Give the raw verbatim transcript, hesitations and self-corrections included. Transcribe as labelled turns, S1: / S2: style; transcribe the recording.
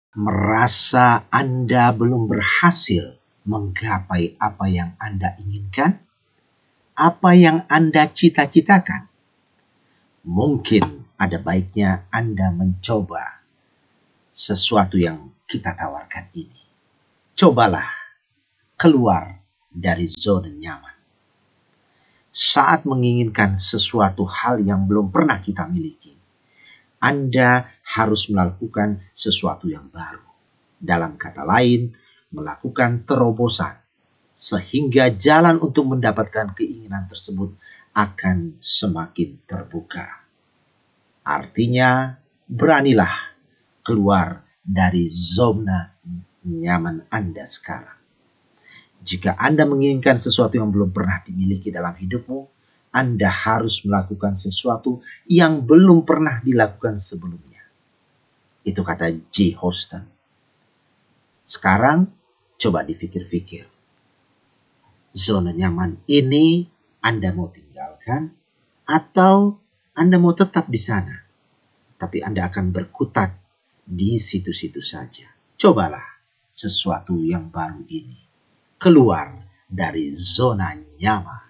S1: Merasa Anda belum berhasil menggapai apa yang Anda inginkan? Apa yang Anda cita-citakan? Mungkin ada baiknya Anda mencoba sesuatu yang kita tawarkan ini. Cobalah keluar dari zona nyaman. Saat menginginkan sesuatu hal yang belum pernah kita miliki, Anda harus melakukan sesuatu yang baru. Dalam kata lain, melakukan terobosan. Sehingga jalan untuk mendapatkan keinginan tersebut akan semakin terbuka. Artinya, beranilah keluar dari zona nyaman Anda sekarang. Jika Anda menginginkan sesuatu yang belum pernah dimiliki dalam hidupmu, Anda harus melakukan sesuatu yang belum pernah dilakukan sebelumnya. Itu kata J. Houston. Sekarang, coba dipikir-pikir. Zona nyaman ini Anda mau tinggalkan atau Anda mau tetap di sana? Tapi Anda akan berkutat di situ-situ saja. Cobalah sesuatu yang baru ini. Keluar dari zona nyaman.